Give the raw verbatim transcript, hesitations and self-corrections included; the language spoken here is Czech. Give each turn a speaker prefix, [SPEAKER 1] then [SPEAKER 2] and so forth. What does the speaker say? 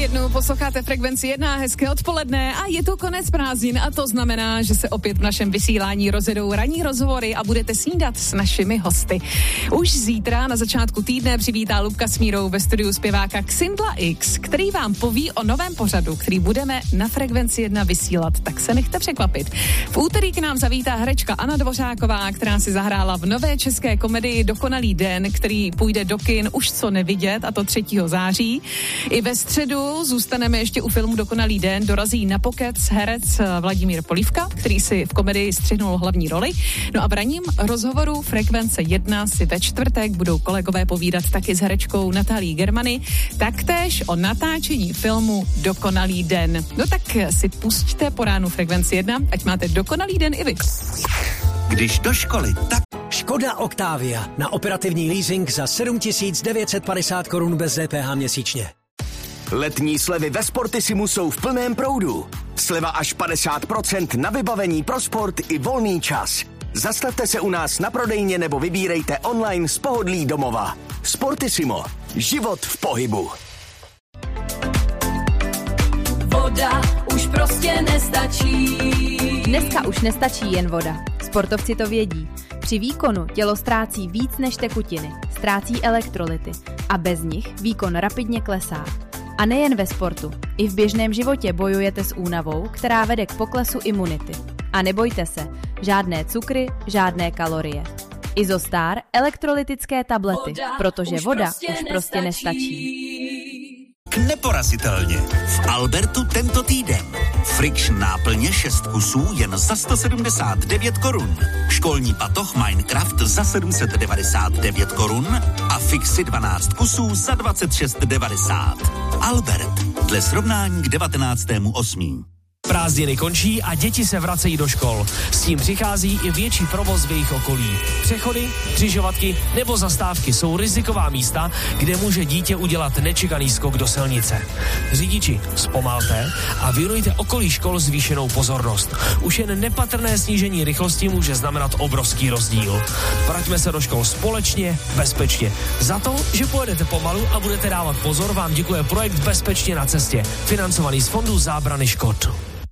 [SPEAKER 1] jednou posloucháte Frekvenci jedna, hezké odpoledne a je to konec prázdnin a to znamená, že se opět v našem vysílání rozjedou ranní rozhovory a budete snídat s našimi hosty. Už zítra na začátku týdne přivítá Lubka s Mírou ve studiu zpěváka Xindla X, který vám poví o novém pořadu, který budeme na Frekvenci jedna vysílat, tak se nechte překvapit. V úterý k nám zavítá herečka Anna Dvořáková, která si zahrála v nové české komedii Dokonalý den, který půjde do kin už co nevidět, a to třetího září. I ve středu zůstaneme ještě u filmu Dokonalý den, dorazí na pokec herec Vladimír Polívka, který si v komedii střihnul hlavní roli. No a v ranním rozhovoru Frekvence jedna si ve čtvrtek budou kolegové povídat taky s herečkou Natálí Germany, taktéž o natáčení filmu Dokonalý den. No tak si pusťte po ránu Frekvenci jedna, ať máte dokonalý den i vy.
[SPEAKER 2] Když do školy, tak...
[SPEAKER 3] Škoda Octavia na operativní leasing za sedm tisíc devět set padesát korun bez D P H měsíčně.
[SPEAKER 2] Letní slevy ve Sportisimu jsou v plném proudu. Sleva až padesát procent na vybavení pro sport i volný čas. Zastavte se u nás na prodejně nebo vybírejte online z pohodlí domova. Sportisimo. Život v pohybu.
[SPEAKER 4] Voda už prostě nestačí.
[SPEAKER 5] Dneska už nestačí jen voda. Sportovci to vědí. Při výkonu tělo ztrácí víc než tekutiny, ztrácí elektrolyty a bez nich výkon rapidně klesá. A nejen ve sportu, i v běžném životě bojujete s únavou, která vede k poklesu imunity. A nebojte se, žádné cukry, žádné kalorie. Izostar elektrolytické tablety, protože voda už prostě nestačí.
[SPEAKER 6] Neporazitelně. V Albertu tento týden. Friction náplně šest kusů jen za sto sedmdesát devět korun. Školní batoh Minecraft za sedm set devadesát devět korun a Fixy dvanáct kusů za dvacet šest devadesát. Albert. Dle srovnání k devatenáctému osmého
[SPEAKER 7] Prázdniny končí a děti se vracejí do škol. S tím přichází i větší provoz v jejich okolí. Přechody, křižovatky nebo zastávky jsou riziková místa, kde může dítě udělat nečekaný skok do silnice. Řidiči, zpomalte a věnujte okolí škol zvýšenou pozornost. Už jen nepatrné snížení rychlosti může znamenat obrovský rozdíl. Vraťme se do škol společně, bezpečně. Za to, že pojedete pomalu a budete dávat pozor, vám děkuje projekt Bezpečně na cestě, financovaný z Fondu zábrany škod.